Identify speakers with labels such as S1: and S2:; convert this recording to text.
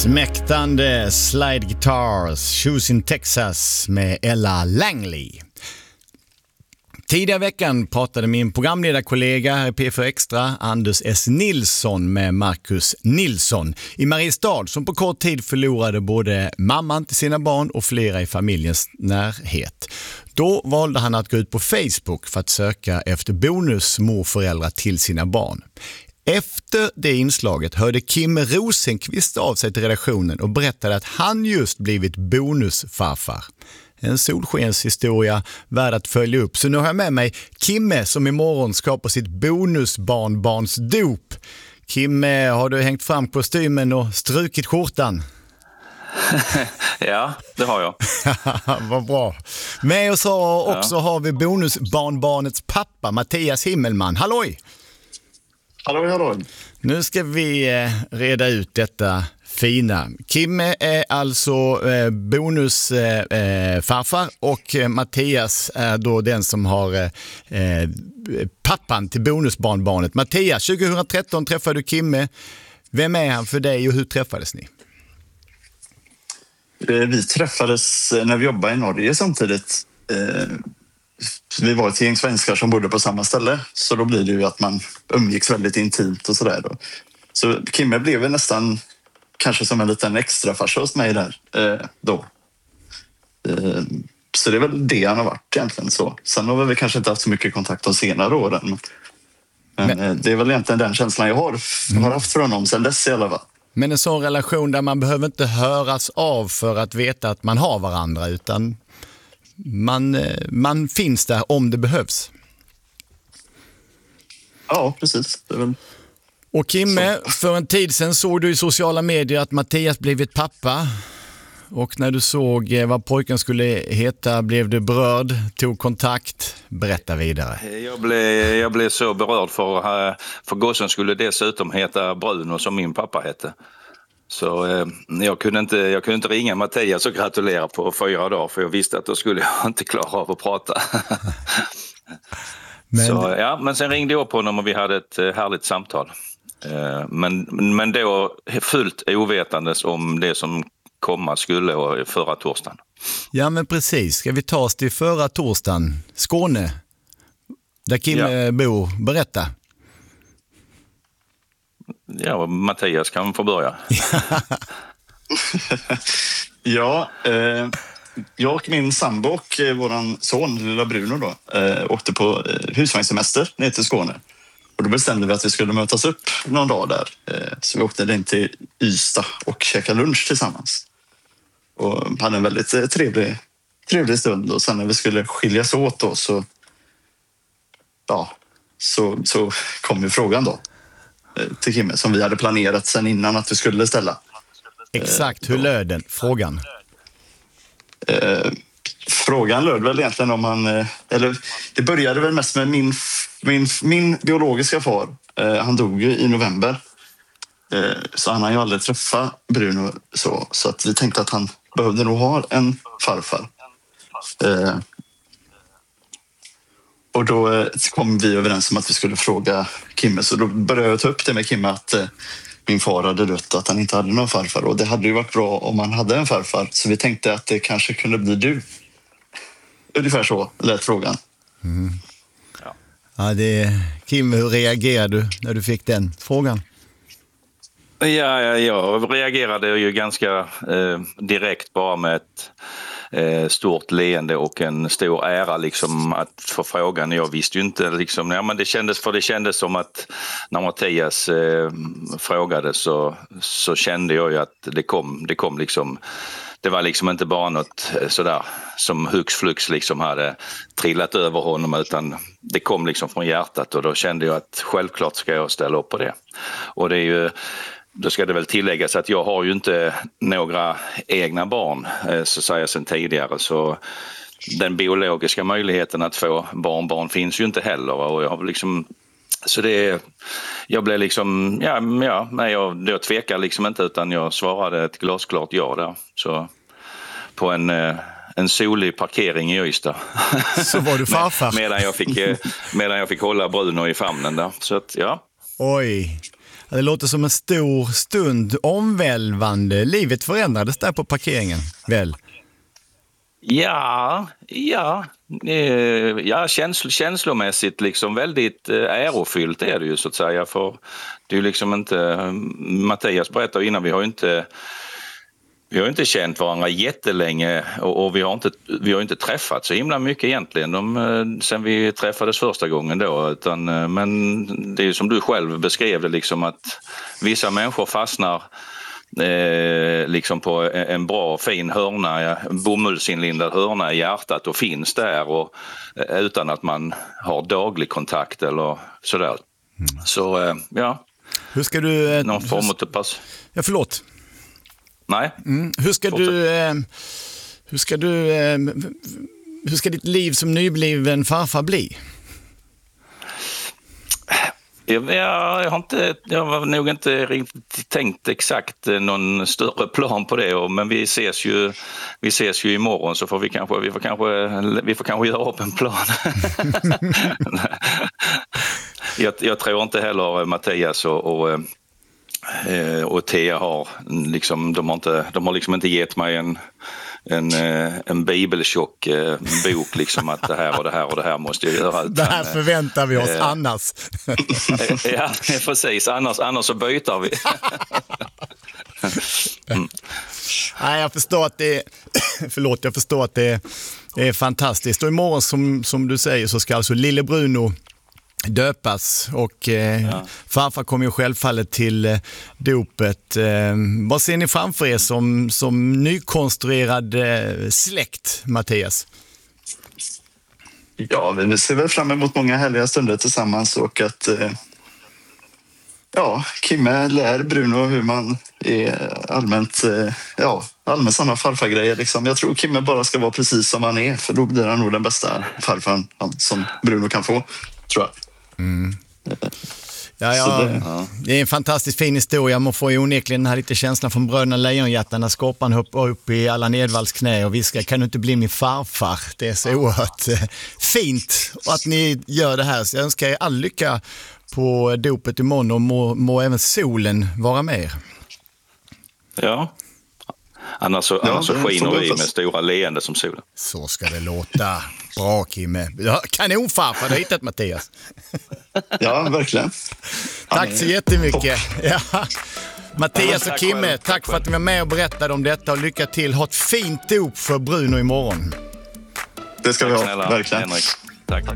S1: Smäktande slide guitars, Shoes in Texas med Ella Langley. Tidigare veckan pratade min programledarkollega här i P4 Extra, Anders S. Nilsson, med Marcus Nilsson i Mariestad, som på kort tid förlorade både mamman till sina barn och flera i familjens närhet. Då valde han att gå ut på Facebook för att söka efter bonusmorföräldrar till sina barn. Efter det inslaget hörde Kim Rosenqvist av sig till redaktionen och berättade att han just blivit bonusfarfar. En solskenshistoria värd att följa upp. Så nu har jag med mig Kimme som imorgon ska på sitt bonusbarnbarns dop. Kimme, har du hängt fram kostymen och strukit skjortan?
S2: Ja, det har jag.
S1: Vad bra. Med oss också har vi bonusbarnbarnets pappa, Mattias Himmelman. Halloj!
S3: Halloj.
S1: Nu ska vi reda ut detta fina. Kim är alltså bonusfarfar och Mattias är då den som har pappan till bonusbarnbarnet. Mattias, 2013 träffade du Kimme. Vem är han för dig och hur träffades ni?
S3: Vi träffades när vi jobbade i Norge samtidigt. Vi var ett gäng svenskar som bodde på samma ställe, så då blir det ju att man umgicks väldigt intimt och sådär då. Så Kimme blev väl nästan kanske som en liten extra farsa hos mig där då. Så det är väl det han har varit egentligen så. Sen har vi kanske inte haft så mycket kontakt de senare åren. Men det är väl egentligen den känslan jag har haft för honom sedan dess i alla fall.
S1: Men en sån relation där man behöver inte höras av för att veta att man har varandra, utan man finns där om det behövs. Ja,
S3: precis. Det är väl...
S1: Och Kimme, för en tid sedan såg du i sociala medier att Mattias blivit pappa. Och när du såg vad pojken skulle heta blev du berörd, tog kontakt. Berätta vidare.
S2: Jag blev så berörd för gossen skulle dessutom heta Bruno som min pappa hette. Så jag kunde inte ringa Mattias och gratulera på 4 dagar, för jag visste att då skulle jag inte klara av att prata. Men sen ringde jag på honom och vi hade ett härligt samtal. Men då fullt ovetandes om det som komma skulle förra torsdagen.
S1: Ja, men precis. Ska vi ta oss till förra torsdagen? Skåne, där Kim bor. Berätta.
S2: Ja, Mattias kan få börja.
S3: Jag och min sambo och våran son, lilla Bruno då, åkte på husvagnssemester ner till Skåne. Och då bestämde vi att vi skulle mötas upp någon dag där. Så vi åkte in till Ystad och käkade lunch tillsammans. Och hade en väldigt trevlig stund. Och sen när vi skulle skiljas åt då så kom ju frågan då till Kimme som vi hade planerat sen innan att vi skulle ställa.
S1: Exakt, hur löd den frågan?
S3: Frågan löd väl egentligen om han... Eller det började väl mest med min biologiska far. Han dog ju i november. Så han har ju aldrig träffat Bruno så att vi tänkte att han behövde nog ha en farfar. Och då kom vi överens om att vi skulle fråga Kimme. Så då började jag ta upp det med Kimme att min far hade dött och att han inte hade någon farfar. Och det hade ju varit bra om han hade en farfar. Så vi tänkte att det kanske kunde bli du. Ungefär så lät frågan.
S1: Mm. Ja, Kimme, hur reagerade du när du fick den frågan?
S2: Ja, jag reagerade ju ganska direkt bara med ett stort leende och en stor ära liksom att få frågan. Jag visste ju inte liksom, men det kändes som att när Mattias frågade så kände jag ju att det kom liksom. Det var liksom inte bara något sådär som hux flux liksom hade trillat över honom, utan det kom liksom från hjärtat, och då kände jag att självklart ska jag ställa upp på det. Och det är ju, då ska det väl tilläggas att jag har ju inte några egna barn så säger jag sedan tidigare, så den biologiska möjligheten att få barnbarn finns ju inte heller, och jag har liksom, så jag blev liksom jag tvekar liksom inte, utan jag svarade ett glasklart ja där, så på en solig parkering i Ystad.
S1: Så var du farfar.
S2: medan jag fick hålla Bruno i famnen där, så att ja.
S1: Oj. Det låter som en stor stund, omvälvande. Livet förändrades där på parkeringen, väl?
S2: Ja, känslomässigt liksom väldigt ärofyllt är det ju så att säga, för det är ju liksom inte, Mattias berättade innan, vi har ju inte känt varandra jättelänge och vi har inte träffat så himla mycket egentligen sen vi träffades första gången då, men det är ju som du själv beskrev det liksom, att vissa människor fastnar liksom på en bra fin hörna, bomullsinlindad hörna i hjärtat och finns där och utan att man har daglig kontakt eller sådär. Så ja.
S1: Hur ska du...
S2: någon form av pass.
S1: Ja, förlåt.
S2: Nej.
S1: Hur ska ditt liv som nybliven farfar bli?
S2: Jag har nog inte riktigt tänkt exakt någon större plan på det, men vi ses ju imorgon, så vi får kanske göra upp en plan. Jag tror inte heller Mattias och Thea har liksom, de har liksom inte gett mig en bibeltjock bok liksom, att det här och det här och det här måste jag göra.
S1: Det här förväntar vi oss annars.
S2: Ja, precis. Annars så byter vi.
S1: Nej, jag förstår att det är fantastiskt. Och imorgon som du säger så ska alltså lille Bruno döpas och farfar kommer ju självfallet till dopet. Vad ser ni framför er som nykonstruerad släkt, Mattias?
S3: Ja, vi ser väl fram emot många härliga stunder tillsammans och att Kimme lär Bruno hur man är allmänt sådana farfargrejer liksom. Jag tror Kimme bara ska vara precis som han är, för då blir han nog den bästa farfaren som Bruno kan få, tror jag.
S1: Mm. Det är en fantastiskt fin historia. Man får ju onekligen den här lite känslan från Bröderna Lejonhjärta när Skorpan hoppar upp i Allan Edwalls knä och viskar, kan du inte bli min farfar? Det är så oerhört fint att ni gör det här. Så jag önskar er all lycka på dopet imorgon och må även solen vara med er.
S2: Ja. Annars så skiner vi med stora leende som solen.
S1: Så ska det låta. Bra, Kimme. Kanonfarfar, du har hittat Mattias.
S3: Ja, verkligen.
S1: Tack så jättemycket. Ja. Mattias och Kimme, tack för att ni var med och berättade om detta och lycka till. Ha ett fint dop för Bruno imorgon.
S3: Det ska vi ha, verkligen.
S2: Henrik. Tack.